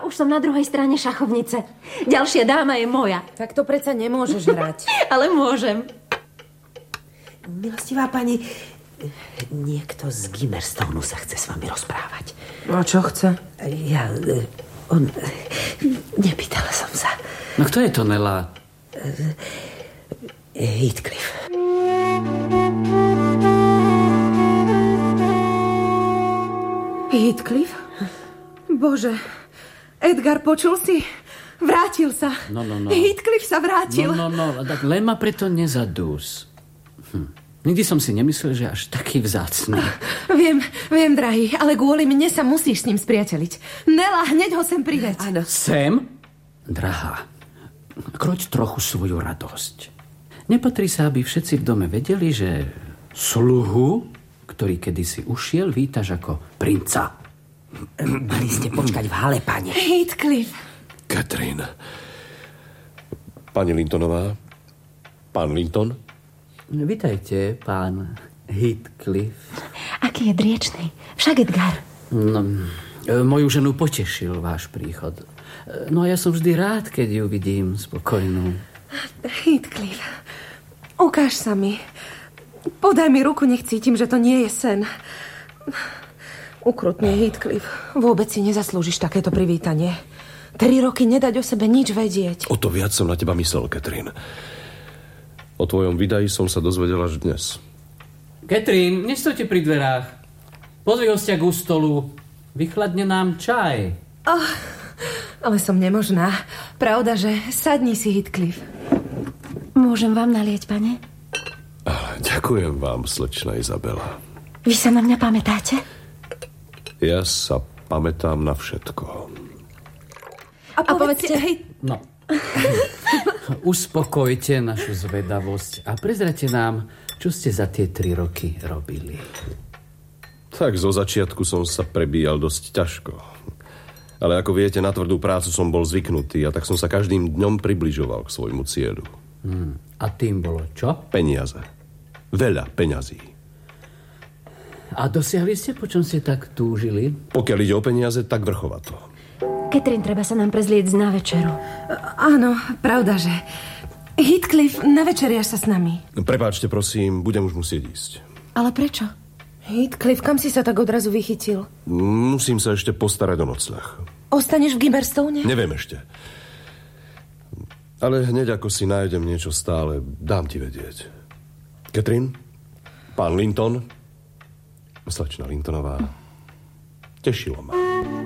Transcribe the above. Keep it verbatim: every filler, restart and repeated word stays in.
už som na druhej strane šachovnice. Ďalšia dáma je moja. Tak to predsa nemôžeš hrať. Ale môžem. Milostivá pani, niekto z Gimmerstonu sa chce s vami rozprávať. A čo chce? Ja... On... Nepýtala som sa. No kto je to, Nela? Heathcliff. Heathcliff? Bože, Edgar, počul si? Vrátil sa. No, no, no. Heathcliff sa vrátil. No, no, no, tak len ma preto nezadús. Hm. Nikdy som si nemyslel, že až taký vzácny. Viem, viem, drahý, ale kvôli mne sa musíš s ním spriateliť. Nela, hneď ho sem priveď. Áno. Sem? Drahá, kroť trochu svoju radosť. Nepatrí sa, aby všetci v dome vedeli, že sluhu, ktorý kedysi ušiel, vítaš ako princa. Mali ste počkať v hale, pane. Heathcliff. Catherine. Pani Lintonová? Pán Linton? Vítajte, pán Heathcliff. Aký je driečný. Však Edgar. No, moju ženu potešil váš príchod. No a ja som vždy rád, keď ju vidím spokojnú. Heathcliff, ukáž sa mi. Podaj mi ruku, nech cítim, že to nie je sen. Ukrutne, Heathcliff. Vôbec si nezaslúžiš takéto privítanie. Tri roky nedať o sebe nič vedieť. O to viac som na teba myslel, Catherine. O tvojom vydaji som sa dozvedel až dnes. Catherine, nestojte pri dverách. Pozvi hostia k stolu. Vychladne nám čaj. Oh, ale som nemožná. Pravda, že sadni si, Heathcliff. Môžem vám nalieť, pane? Ďakujem vám, slečna Izabela. Vy sa na mňa pamätáte? Ja sa pamätám na všetko. A, a povedzte, hej... No. Uspokojte našu zvedavosť a prezrate nám, čo ste za tie tri roky robili. Tak zo začiatku som sa prebíjal dosť ťažko. Ale ako viete, na tvrdú prácu som bol zvyknutý a tak som sa každým dňom približoval k svojmu cieľu. Hmm. A tým bolo čo? Peniaze. Veľa peňazí. A dosiahli ste, po čom ste tak túžili? Pokiaľ ide o peniaze, tak vrchovato. Catherine, treba sa nám prezlieť na večeru. Áno, pravda, že... Heathcliff, na večeriaš sa s nami. Prepáčte, prosím, budem už musieť ísť. Ale prečo? Heathcliff, kam si sa tak odrazu vychytil? Musím sa ešte postarať o nocľah. Ostaneš v Gimmerstone? Neviem ešte. Ale hneď ako si nájdem niečo stále, dám ti vedieť. Catherine? Pán Linton? Slečna Lintonová? Tešilo ma.